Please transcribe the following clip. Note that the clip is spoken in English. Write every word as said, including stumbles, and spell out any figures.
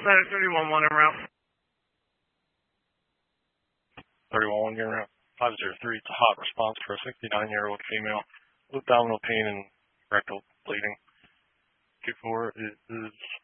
thirty-one one en route. thirty-one one, you're around. five zero three, it's a hot response for a sixty-nine-year-old female with abdominal pain and rectal bleeding. Q four is